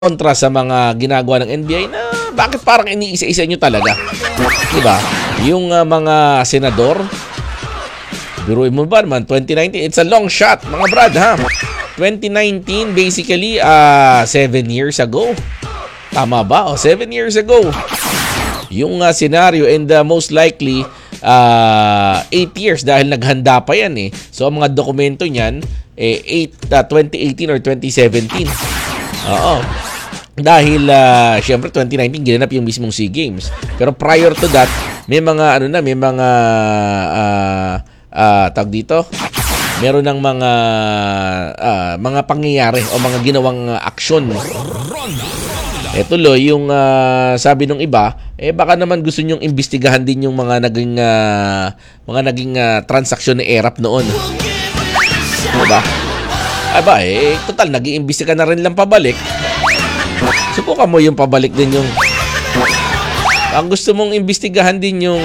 kontra sa mga ginagawa ng NBI na bakit parang iniisa-isa nyo talaga. Diba? Yung mga senador, biruin mo ba naman, 2019, it's a long shot, mga brad, ha? 2019, basically, 7 years ago. Tama ba? 7 years ago. Yung scenario and most likely, 8 years dahil naghanda pa yan eh. So, ang mga dokumento niyan, 2018 or 2017. Oo. Dahil syempre 2019 ginanap yung mismong SEA Games. Pero prior to that, may mga tawag dito. Meron ng mga pangyayari o mga ginawang aksyon. Ito lo yung sabi nung iba, baka naman gusto nyong imbestigahan din yung mga naging transaksyon ni ERAP noon. Diba? Aba total nag-iimbestiga na rin lang pabalik. Subukan mo yung pabalik din yung ang gusto mong imbestigahan din yung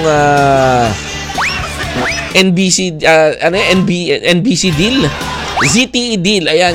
NBC NBC deal, ZTE deal. Ayan.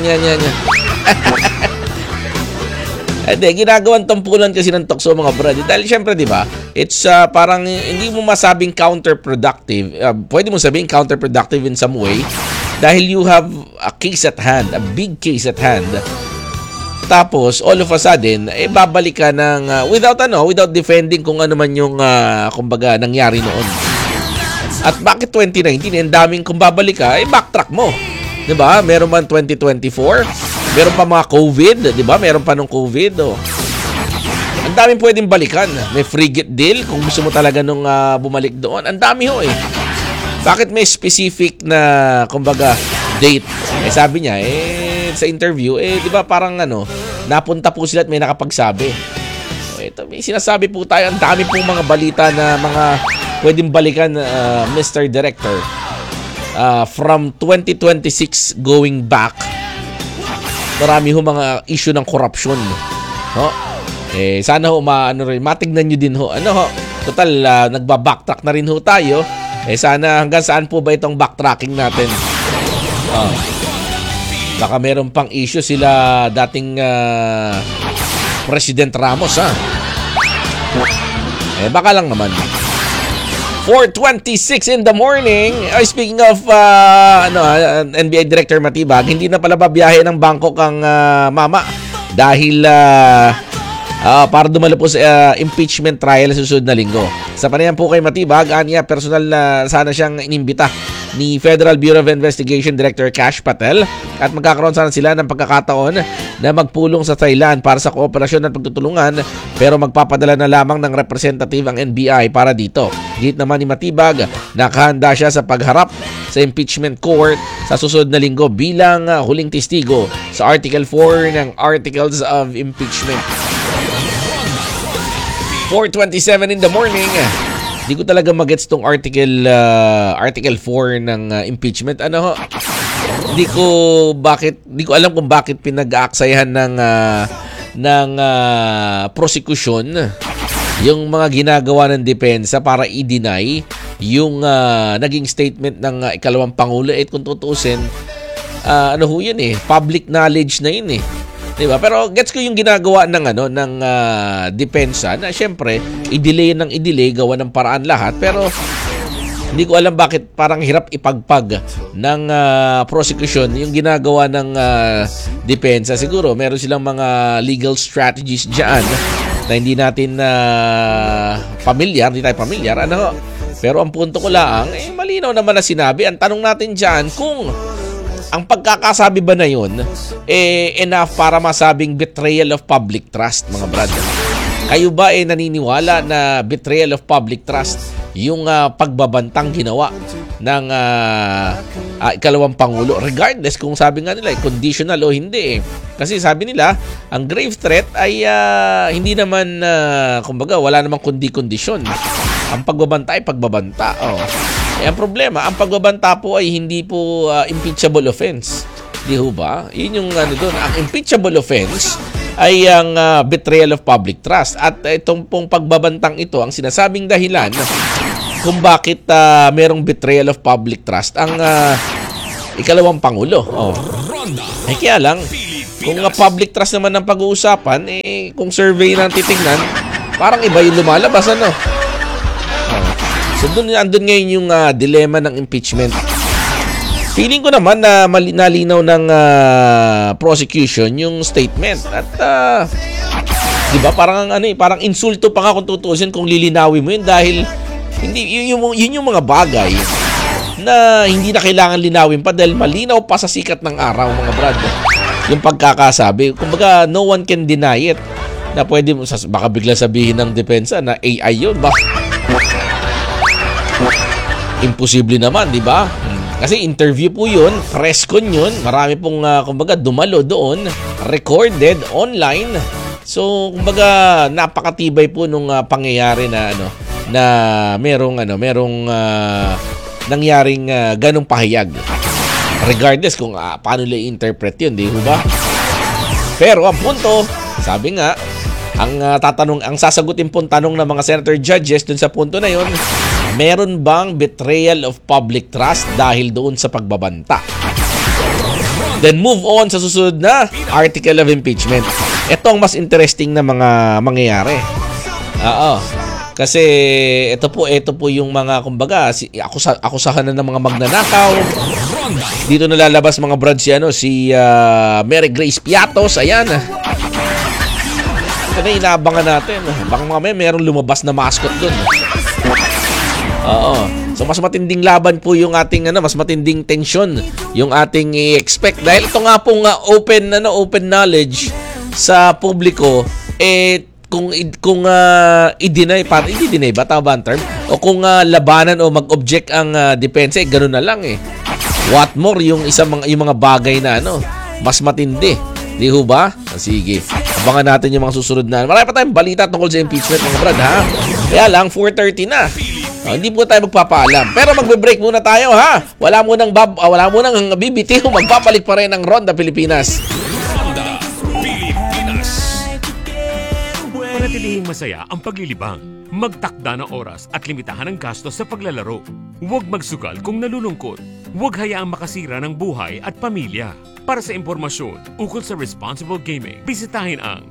Ginagawan tampulan kasi ng tukso mga brad. Dahil syempre, di ba? It's parang hindi mo masabing counterproductive. Pwede mo sabihin counterproductive in some way dahil you have a case at hand, a big case at hand. Tapos, all of a sudden, babalik ka ng, without defending kung ano man yung, kumbaga, nangyari noon. At bakit 2019? Ang daming, kung babalik ka, backtrack mo. Diba? Meron man 2024. Meron pa mga COVID. Diba? Meron pa nung COVID. Oh. Ang daming pwedeng balikan. May frigate deal kung gusto mo talaga nung bumalik doon. Ang dami ho eh. Bakit may specific na, kumbaga, date? Sabi niya, sa interview, di ba parang napunta po sila at may nakapagsabi. Ito, may sinasabi po tayo, ang dami pong mga balita na mga pwedeng balikan, Mr. Director. From 2026 going back, marami ho mga issue ng corruption. No? Sana ho matignan nyo din ho. Total, nagba-backtrack na rin ho tayo. Sana hanggang saan po ba itong backtracking natin? Baka meron pang issue sila dating President Ramos, ha? Baka lang naman. 4:26 in the morning. Speaking of NBI Director Matibag, hindi na pala babiyahe ng Bangkok ang mama dahil para dumalo po sa impeachment trial sa susunod na linggo. Sa panayam po kay Matibag, aniya personal na sana siyang inimbita ni Federal Bureau of Investigation Director Kash Patel at magkakaroon sana sila ng pagkakataon na magpulong sa Thailand para sa kooperasyon at pagtutulungan, pero magpapadala na lamang ng representative ang NBI para dito. Git naman ni Matibag, nakahanda siya sa pagharap sa impeachment court sa susunod na linggo bilang huling testigo sa Article 4 ng Articles of Impeachment. 4:27 in the morning. Di ko talaga magets tong Article 4 ng impeachment. Di ko alam kung bakit pinag-aaksayahan ng prosecution yung mga ginagawa ng depensa para i-deny yung naging statement ng ikalawang pangulo. Kung tutuusin, yun public knowledge na yun diba? Pero gets ko yung ginagawa ng depensa na syempre i-delay gawa ng paraan lahat, pero hindi ko alam bakit parang hirap ipagpag ng prosecution yung ginagawa ng depensa. Siguro meron silang mga legal strategies diyan na hindi natin hindi tayo pamilyar. Pero ang punto ko lang, malinaw naman na sinabi. Ang tanong natin diyan kung ang pagkakasabi ba na yun enough para masabing betrayal of public trust, mga brad? Kayo ba naniniwala na betrayal of public trust yung pagbabantang ginawa ng ikalawang pangulo? Regardless kung sabi nga nila conditional o hindi Kasi sabi nila, ang grave threat ay hindi naman, kumbaga, wala namang kondisyon. Ang pagbabanta ay pagbabanta. Ang problema, ang pagbabanta po ay hindi po impeachable offense. Di ho ba? Yun yung doon. Ang impeachable offense ay ang betrayal of public trust. At itong pong pagbabantang ito, ang sinasabing dahilan kung bakit merong betrayal of public trust ang ikalawang pangulo. Kaya lang, Kung public trust naman ng pag-uusapan, kung survey na titingnan, parang iba yung lumalabas, ano? So, andun ngayon yung dilemma ng impeachment. Feeling ko naman na nalinaw ng prosecution yung statement. At, di ba, parang insulto pa nga kung tutuusin kung lilinawin mo yun dahil yun yung mga bagay na hindi na kailangan linawin pa dahil malinaw pa sa sikat ng araw, mga brad. Yung pagkakasabi. Kumbaga, no one can deny it. Na pwede mo, baka bigla sabihin ng depensa na AI yun. Imposible naman, di ba? Kasi interview po yun, press con yun. Marami pong, kumbaga, dumalo doon. Recorded, online. So, kumbaga, napakatibay po nung pangyayari na, na merong nangyaring ganong pahayag. Regardless kung paano nila i-interpret yun, di ba? Pero ang punto, sabi nga, ang sasagutin pong tanong ng mga senator judges dun sa punto na yun, meron bang betrayal of public trust dahil doon sa pagbabanta? Then move on sa susunod na article of impeachment. Ito ang mas interesting na mga mangyayari. Kasi ito po yung mga, kumbaga, akusahan na ng mga magnanakaw. Dito nalalabas, mga brad, si Mary Grace Piatos. Ayan. Ito na inaabangan natin. Baka mamaya mayroong lumabas na mascot dun. So mas matinding laban po yung ating mas matinding tension yung ating i-expect dahil ito nga pong open knowledge sa publiko kung i-deny ba tama ba ang term? O kung labanan o mag-object ang depensa, ganoon na lang What more yung yung mga bagay na mas matindi. Di ho ba? Sige. Abangan natin yung mga susunod na. Marami pa tayong balita tungkol sa impeachment, mga brad, ha? Kaya lang 4:30 na. Hindi po tayo magpapaalam. Pero magbe-break muna tayo, ha? Wala munang bibitiw. Magpapalik pa rin ang Ronda Pilipinas. Panatilihing masaya ang paglilibang. Magtakda ng oras at limitahan ang gastos sa paglalaro. Huwag magsugal kung nalulungkot. Huwag hayaang makasira ng buhay at pamilya. Para sa impormasyon ukol sa responsible gaming, bisitahin ang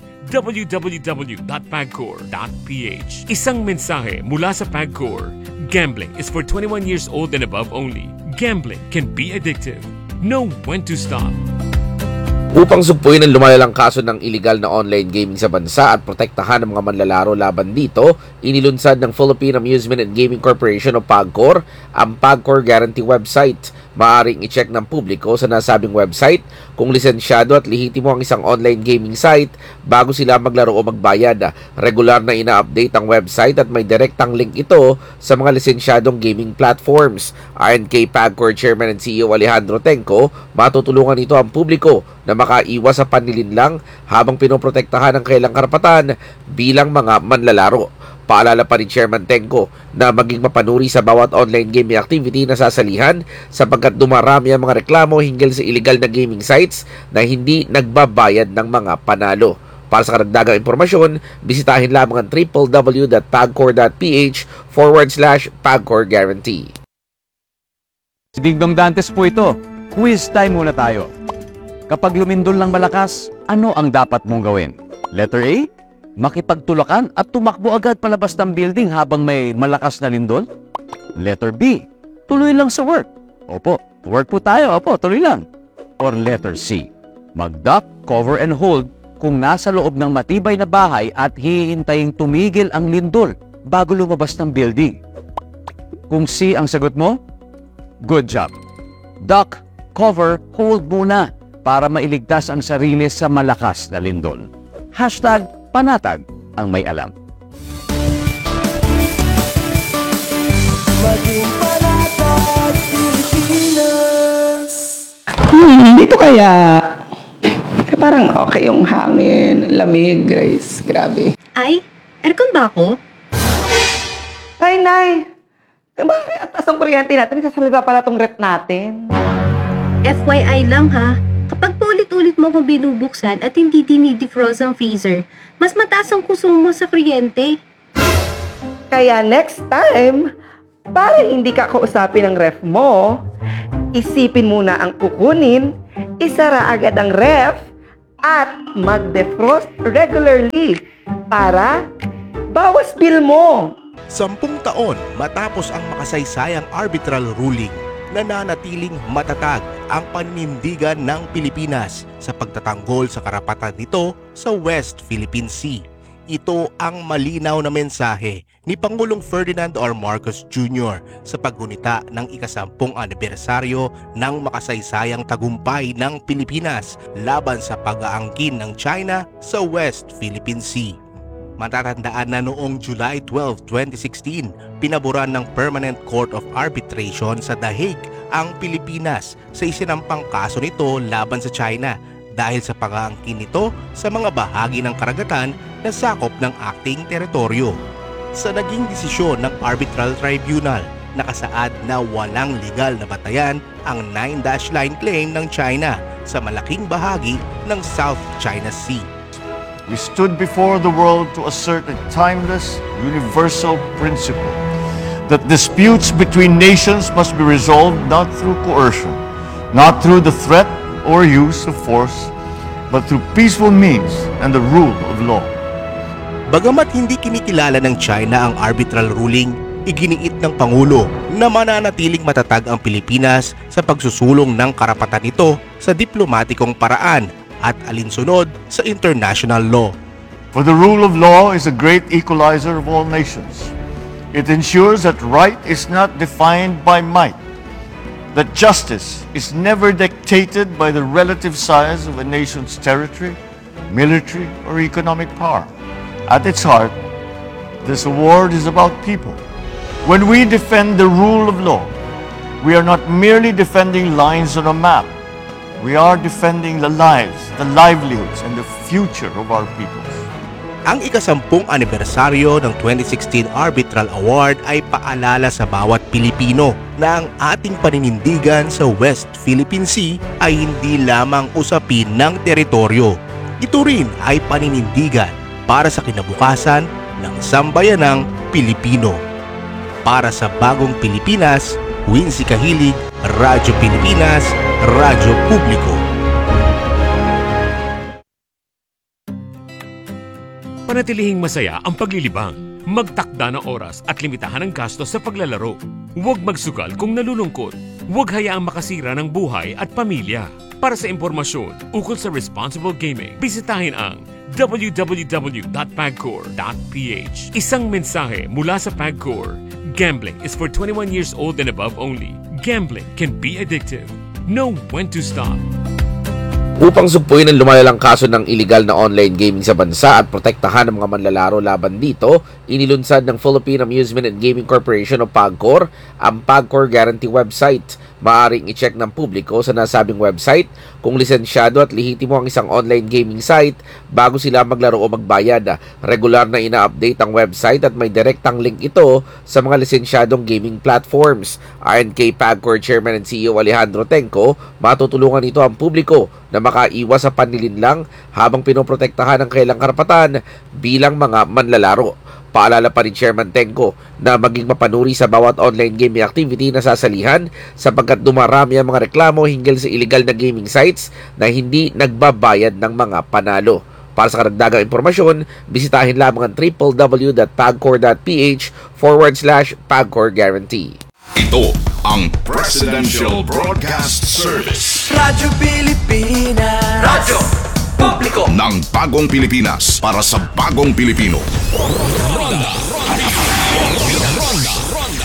www.pagcor.ph. Isang mensahe mula sa Pagcor. Gambling is for 21 years old and above only. Gambling can be addictive. Know when to stop. Upang sumpuin ang lumalalang kaso ng illegal na online gaming sa bansa at protektahan ang mga manlalaro laban dito, inilunsad ng Philippine Amusement and Gaming Corporation o PAGCOR ang PAGCOR Guarantee website. Maaaring i-check ng publiko sa nasabing website kung lisensyado at lehitimo ang isang online gaming site bago sila maglaro o magbayad. Regular na ina-update ang website at may direktang link ito sa mga lisensyadong gaming platforms. Ayon kay PAGCOR Chairman and CEO Alejandro Tenco, matutulungan ito ang publiko na makaiwas sa panlilinlang habang pinoprotektahan ang kailang karapatan bilang mga manlalaro. Paalala pa ni Chairman Tenco na maging mapanuri sa bawat online gaming activity na sasalihan sapagkat dumarami ang mga reklamo hinggil sa illegal na gaming sites na hindi nagbabayad ng mga panalo. Para sa karagdagang impormasyon, bisitahin lamang ang www.pagcor.ph/PagCor Guarantee. Si Dingdong Dantes po ito. Quiz time muna tayo. Kapag lumindol ng malakas, ano ang dapat mong gawin? Letter A, makipagtulakan at tumakbo agad palabas ng building habang may malakas na lindol? Letter B, tuloy lang sa work. Opo, work po tayo. Opo, tuloy lang. Or letter C, mag-duck, cover and hold kung nasa loob ng matibay na bahay at hihintaying tumigil ang lindol bago lumabas ng building. Kung C ang sagot mo, good job. Duck, cover, hold muna para mailigtas ang sarili sa malakas na lindol. Hashtag panatag ang may alam. Maging panatag Pilipinas. Dito kaya parang okay yung hangin, lamig, Grace. Grabe. Ay, aircon ba ako? Ay, Nay. Bakit ang taas ang kuryente natin? Sasalba pala tong rep natin. FYI lang ha, kapag paulit-ulit mo kung binubuksan at hindi dinidefrost ang freezer, mas mataas ang konsumo sa kuryente. Kaya next time, para hindi ka kausapin ng ref mo, isipin muna ang kukunin, isara agad ang ref, at mag-defrost regularly para bawas bill mo. 10 taon matapos ang makasaysayang arbitral ruling, nananatiling matatag ang paninindigan ng Pilipinas sa pagtatanggol sa karapatan nito sa West Philippine Sea. Ito ang malinaw na mensahe ni Pangulong Ferdinand R. Marcos Jr. sa paggunita ng ika-10 anibersaryo ng makasaysayang tagumpay ng Pilipinas laban sa pag-aangkin ng China sa West Philippine Sea. Matatandaan na noong July 12, 2016, pinaboran ng Permanent Court of Arbitration sa The Hague ang Pilipinas sa isinampang kaso nito laban sa China dahil sa pag-aangkin nito sa mga bahagi ng karagatan na sakop ng ating teritoryo. Sa naging desisyon ng Arbitral Tribunal, nakasaad na walang legal na batayan ang 9-dash line claim ng China sa malaking bahagi ng South China Sea. We stood before the world to assert a timeless, universal principle that disputes between nations must be resolved not through coercion, not through the threat or use of force, but through peaceful means and the rule of law. Bagamat hindi kinikilala ng China ang arbitral ruling, iginiit ng Pangulo na mananatiling matatag ang Pilipinas sa pagsusulong ng karapatan nito sa diplomatikong paraan at alinsunod sa international law. For the rule of law is a great equalizer of all nations. It ensures that right is not defined by might, that justice is never dictated by the relative size of a nation's territory, military, or economic power. At its heart, this award is about people. When we defend the rule of law, we are not merely defending lines on a map. We are defending the lives, the livelihoods, and the future of our peoples. Ang ika-10 anibersaryo ng 2016 Arbitral Award ay paalala sa bawat Pilipino na ang ating paninindigan sa West Philippine Sea ay hindi lamang usapin ng teritoryo. Ito rin ay paninindigan para sa kinabukasan ng sambayanang Pilipino. Para sa bagong Pilipinas, Wincy Kahilig, Radyo Pilipinas, Radyo Publiko. Panatilihing masaya ang paglilibang. Magtakda ng oras at limitahan ang gastos sa paglalaro. Huwag magsugal kung nalulungkot. Huwag hayaang makasira ng buhay at pamilya. Para sa impormasyon ukol sa responsible gaming, bisitahin ang www.pagcor.ph. Isang mensahe mula sa Pagcor. Gambling is for 21 years old and above only. Gambling can be addictive. Know when to stop. Upang sugpuin ang lumalalang kaso ng illegal na online gaming sa bansa at protektahan ang mga manlalaro laban dito, inilunsad ng Philippine Amusement and Gaming Corporation o PAGCOR ang PAGCOR Guarantee website. Maaring i-check ng publiko sa nasabing website kung lisensyado at lehitimo ang isang online gaming site bago sila maglaro o magbayad. Regular na ina-update ang website at may direktang link ito sa mga lisensyadong gaming platforms. Ayon kay PAGCOR Chairman and CEO Alejandro Tenco, matutulungan ito ang publiko na makaiwas sa panlilinlang habang pinoprotektahan ang kailang karapatan bilang mga manlalaro. Paalala pa rin Chairman Tenco na maging mapanuri sa bawat online gaming activity na sasalihan sapagkat dumarami ang mga reklamo hinggil sa illegal na gaming sites na hindi nagbabayad ng mga panalo. Para sa karagdagang impormasyon, bisitahin lamang ang www.pagcor.ph/PAGCOR Guarantee. Ito ang Presidential Broadcast Service. Radyo Pilipinas. Radyo Publiko ng bagong Pilipinas para sa bagong Pilipino.